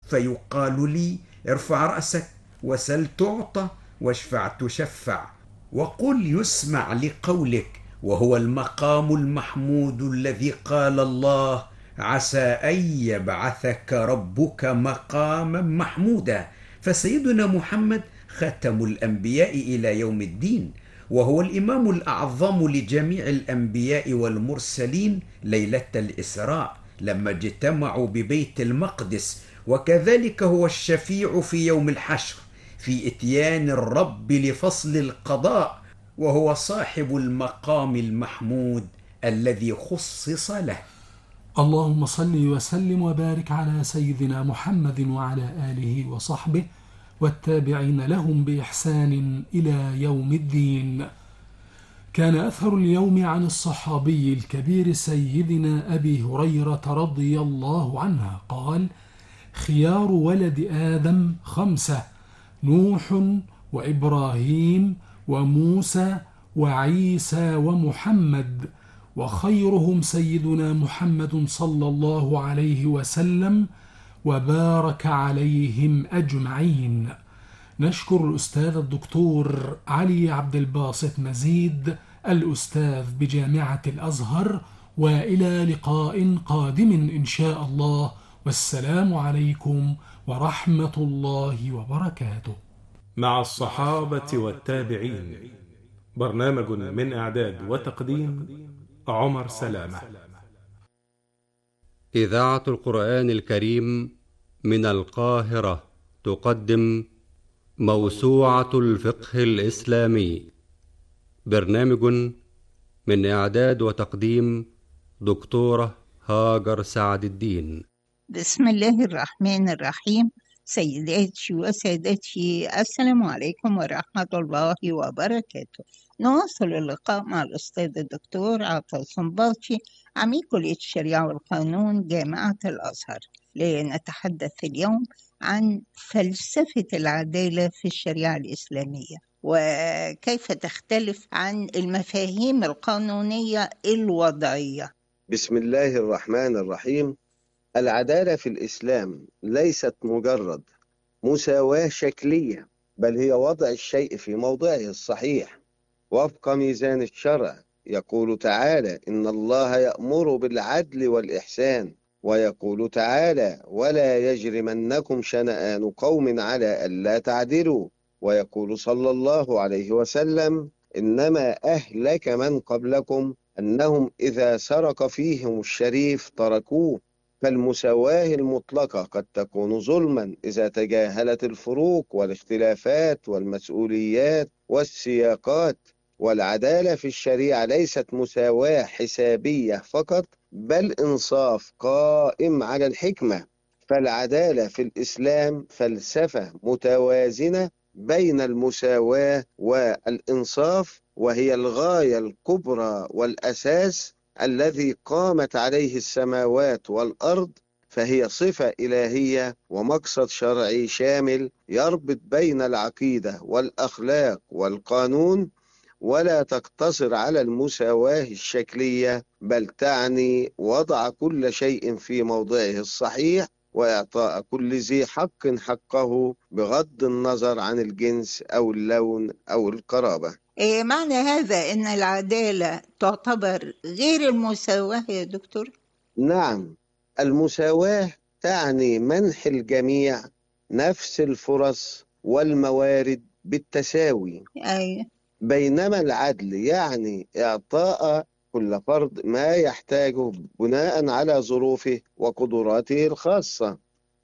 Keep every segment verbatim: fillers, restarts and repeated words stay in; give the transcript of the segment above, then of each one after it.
فيقال لي: ارفع رأسك وسل تعطى واشفع تشفع، وقل يسمع لقولك، وهو المقام المحمود الذي قال الله: عسى أن يبعثك ربك مقاما محمودا. فسيدنا محمد ختم الأنبياء إلى يوم الدين، وهو الإمام الأعظم لجميع الأنبياء والمرسلين ليلة الإسراء لما اجتمعوا ببيت المقدس، وكذلك هو الشفيع في يوم الحشر في إتيان الرب لفصل القضاء، وهو صاحب المقام المحمود الذي خصص له. اللهم صل وسلم وبارك على سيدنا محمد وعلى آله وصحبه والتابعين لهم بإحسان إلى يوم الدين. كان أثر اليوم عن الصحابي الكبير سيدنا أبي هريرة رضي الله عنه قال: خيار ولد آدم خمسة: نوح وإبراهيم وموسى وعيسى ومحمد، وخيرهم سيدنا محمد صلى الله عليه وسلم وبارك عليهم أجمعين. نشكر الأستاذ الدكتور علي عبد الباسط مزيد الأستاذ بجامعة الأزهر، وإلى لقاء قادم إن شاء الله، والسلام عليكم ورحمة الله وبركاته. مع الصحابة والتابعين، برنامج من إعداد وتقديم عمر سلامة. إذاعة القرآن الكريم من القاهرة تقدم موسوعة الفقه الإسلامي، برنامج من إعداد وتقديم دكتورة هاجر سعد الدين. بسم الله الرحمن الرحيم. سيداتي وسادتي، السلام عليكم ورحمة الله وبركاته. نواصل اللقاء مع الأستاذ الدكتور عاطل صنباطي، عميد كلية الشريعة والقانون جامعة الأزهر، لنتحدث اليوم عن فلسفة العدالة في الشريعة الإسلامية، وكيف تختلف عن المفاهيم القانونية الوضعية. بسم الله الرحمن الرحيم. العدالة في الإسلام ليست مجرد مساواة شكلية، بل هي وضع الشيء في موضعه الصحيح وفق ميزان الشرع. يقول تعالى: إن الله يأمر بالعدل والإحسان، ويقول تعالى: ولا يجرمنكم شنآن قوم على ألا تعدلوا، ويقول صلى الله عليه وسلم: إنما أهلك من قبلكم أنهم إذا سرق فيهم الشريف تركوه. فالمساواة المطلقة قد تكون ظلما إذا تجاهلت الفروق والاختلافات والمسؤوليات والسياقات. والعدالة في الشريعة ليست مساواة حسابية فقط، بل إنصاف قائم على الحكمة. فالعدالة في الإسلام فلسفة متوازنة بين المساواة والإنصاف، وهي الغاية الكبرى والأساس الذي قامت عليه السماوات والأرض. فهي صفة إلهية ومقصد شرعي شامل يربط بين العقيدة والأخلاق والقانون، ولا تقتصر على المساواة الشكلية، بل تعني وضع كل شيء في موضعه الصحيح وإعطاء كل ذي حق حقه بغض النظر عن الجنس أو اللون أو القرابة. إيه معنى هذا أن العدالة تعتبر غير المساواة يا دكتور؟ نعم، المساواة تعني منح الجميع نفس الفرص والموارد بالتساوي. أيوة. بينما العدل يعني إعطاء كل فرد ما يحتاجه بناء على ظروفه وقدراته الخاصة.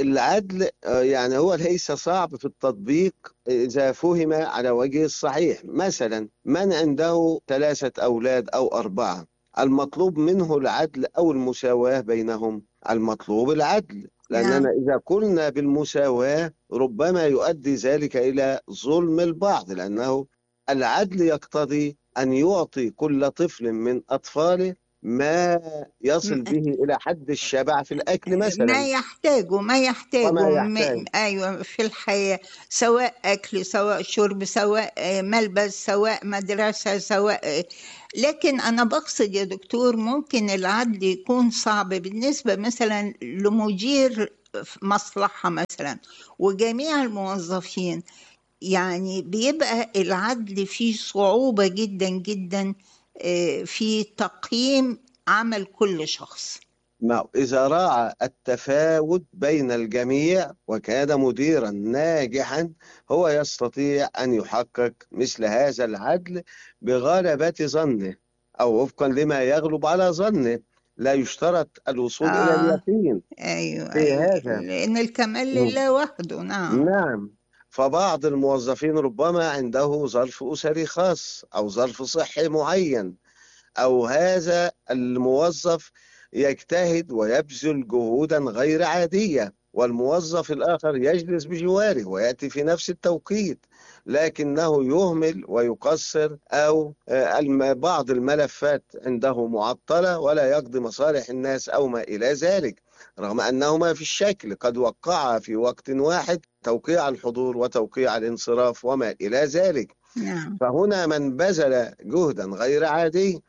العدل يعني هو ليس صعب في التطبيق إذا فهم على وجه الصحيح. مثلا من عنده ثلاثة أولاد أو أربعة، المطلوب منه العدل أو المساواة بينهم؟ المطلوب العدل، لأننا إذا قلنا بالمساواة ربما يؤدي ذلك إلى ظلم البعض، لأنه العدل يقتضي أن يعطي كل طفل من أطفاله ما يصل به إلى حد الشبع في الأكل مثلا، ما يحتاجه ما يحتاجه وما م... يحتاج. أيوة، في الحياة، سواء أكل سواء شرب سواء ملبس سواء مدرسة سواء. لكن أنا بقصد يا دكتور، ممكن العدل يكون صعب بالنسبة مثلا لمدير في مصلحة مثلا وجميع الموظفين، يعني بيبقى العدل فيه صعوبة جدا جدا آه، في تقييم عمل كل شخص. ما إذا راعى التفاوت بين الجميع وكان مديرا ناجحا هو يستطيع أن يحقق مثل هذا العدل بغلبة ظنه أو وفقا لما يغلب على ظنه. لا يشترط الوصول إلى آه اليقين أيوة في أيوة، هذا. لأن الكمال لله وحده. نعم. نعم. فبعض الموظفين ربما عنده ظرف أسري خاص أو ظرف صحي معين، أو هذا الموظف يجتهد ويبذل جهودا غير عادية والموظف الآخر يجلس بجواره ويأتي في نفس التوقيت، لكنه يهمل ويقصر، أو آه، الم- بعض الملفات عنده معطلة ولا يقضي مصالح الناس أو ما إلى ذلك، رغم أنهما في الشكل قد وقعا في وقت واحد توقيع الحضور وتوقيع الانصراف وما إلى ذلك. نعم. فهنا من بذل جهدا غير عادي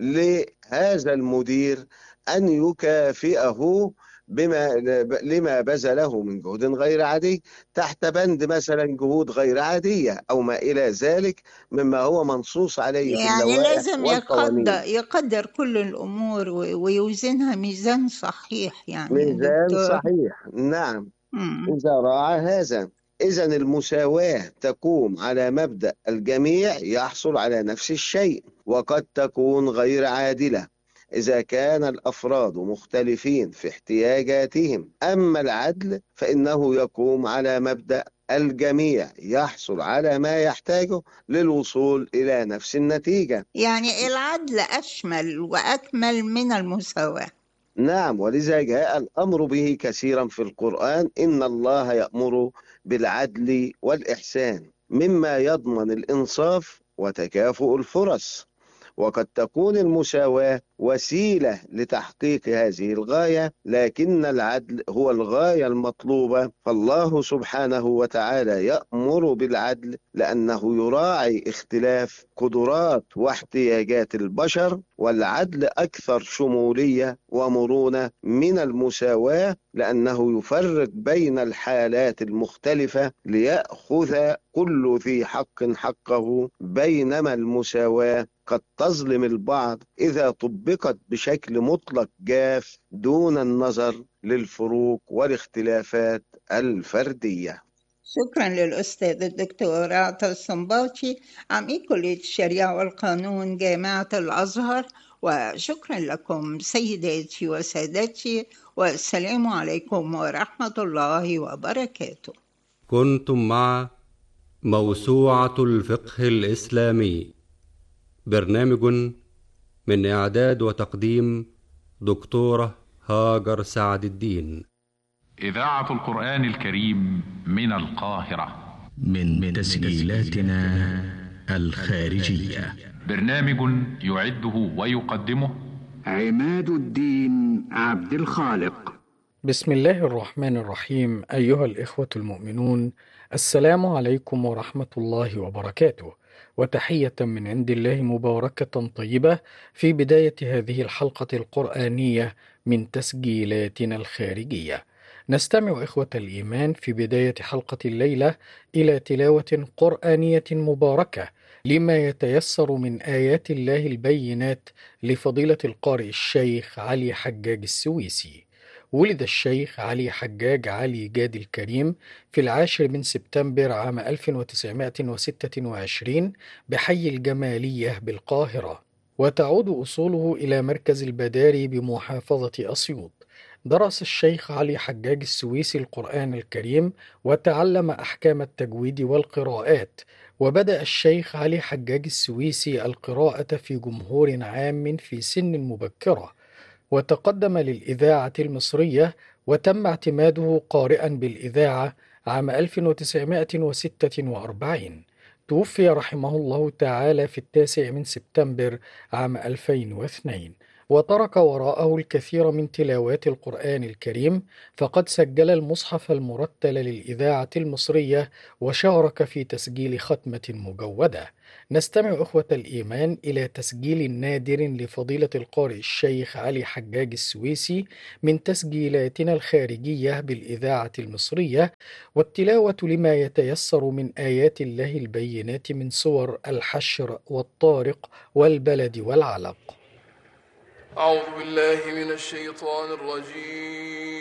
لهذا المدير أن يكافئه بما لما بذله من جهد غير عادي تحت بند مثلا جهود غير عادية أو ما إلى ذلك مما هو منصوص عليه في يعني اللوائح لازم والقوانين. يقدر يقدر كل الأمور و- ويوزنها ميزان صحيح يعني يا ميزان دكتور. صحيح. نعم. مم. إذا راعى هذا، إذا المساواة تقوم على مبدأ الجميع يحصل على نفس الشيء، وقد تكون غير عادلة إذا كان الأفراد مختلفين في احتياجاتهم. أما العدل فإنه يقوم على مبدأ الجميع يحصل على ما يحتاجه للوصول إلى نفس النتيجة. يعني العدل أشمل وأكمل من المساواة. نعم، ولذا جاء الأمر به كثيرا في القرآن. إن الله يأمر بالعدل والإحسان مما يضمن الإنصاف وتكافؤ الفرص. وقد تكون المساواة وسيلة لتحقيق هذه الغاية، لكن العدل هو الغاية المطلوبة. فالله سبحانه وتعالى يأمر بالعدل لأنه يراعي اختلاف قدرات واحتياجات البشر، والعدل أكثر شمولية ومرونة من المساواة لأنه يفرق بين الحالات المختلفة ليأخذ كل ذي حق حقه، بينما المساواة قد تظلم البعض إذا طبقت بشكل مطلق جاف دون النظر للفروق والاختلافات الفردية. شكرا للأستاذ الدكتور عطا الصنباطي عميد كلية الشريعة والقانون جامعة الأزهر، وشكرا لكم سيداتي وسادتي، والسلام عليكم ورحمة الله وبركاته. كنتم مع موسوعة الفقه الإسلامي، برنامج من إعداد وتقديم دكتورة هاجر سعد الدين. إذاعة القرآن الكريم من القاهرة، من تسجيلاتنا الخارجية. برنامج يعده ويقدمه عماد الدين عبد الخالق. بسم الله الرحمن الرحيم. أيها الإخوة المؤمنون، السلام عليكم ورحمة الله وبركاته، وتحية من عند الله مباركة طيبة في بداية هذه الحلقة القرآنية من تسجيلاتنا الخارجية. نستمع إخوة الإيمان في بداية حلقة الليلة إلى تلاوة قرآنية مباركة لما يتيسر من آيات الله البينات لفضيلة القارئ الشيخ علي حجاج السويسي. ولد الشيخ علي حجاج علي جاد الكريم في العاشر من سبتمبر عام ألف وتسعمائة وستة وعشرين بحي الجمالية بالقاهرة، وتعود أصوله إلى مركز البداري بمحافظة أسيوط. درس الشيخ علي حجاج السويسي القرآن الكريم وتعلم أحكام التجويد والقراءات، وبدأ الشيخ علي حجاج السويسي القراءة في جمهور عام في سن مبكرة، وتقدم للإذاعة المصرية وتم اعتماده قارئا بالإذاعة عام ألف وتسعمائة وستة وأربعين. توفي رحمه الله تعالى في التاسع من سبتمبر عام ألفين واثنين. وترك وراءه الكثير من تلاوات القرآن الكريم، فقد سجل المصحف المرتل للإذاعة المصرية وشارك في تسجيل ختمة مجودة. نستمع أخوة الإيمان إلى تسجيل نادر لفضيلة القارئ الشيخ علي حجاج السويسي من تسجيلاتنا الخارجية بالإذاعة المصرية، والتلاوة لما يتيسر من آيات الله البينات من سور الحشر والطارق والبلد والعلق. أعوذ بالله من الشيطان الرجيم.